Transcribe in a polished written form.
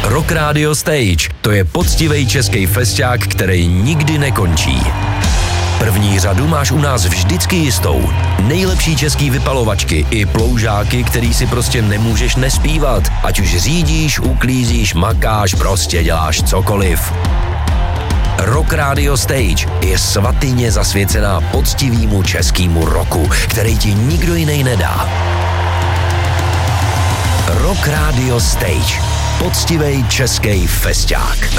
Rock Radio Stage, to je poctivej český festiák, který nikdy nekončí. První řadu máš u nás vždycky jistou. Nejlepší český vypalovačky i ploužáky, který si prostě nemůžeš nespívat. Ať už řídíš, uklízíš, makáš, prostě děláš cokoliv. Rock Radio Stage je svatyně zasvěcená poctivýmu českýmu rocku, který ti nikdo jiný nedá. Rock Radio Stage. Poctivej český festiák.